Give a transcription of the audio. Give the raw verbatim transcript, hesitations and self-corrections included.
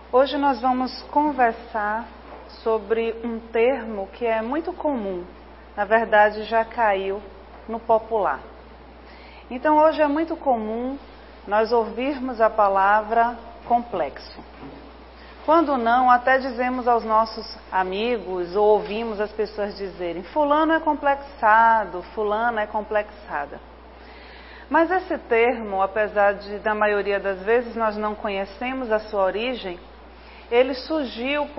Hoje nós vamos conversar sobre um termo que é muito comum, na verdade já caiu no popular. Então hoje é muito comum nós ouvirmos a palavra complexo. Quando não, até dizemos aos nossos amigos ou ouvimos as pessoas dizerem: fulano é complexado, fulana é complexada. Mas esse termo, apesar de, da maioria das vezes, nós não conhecemos a sua origem, ele surgiu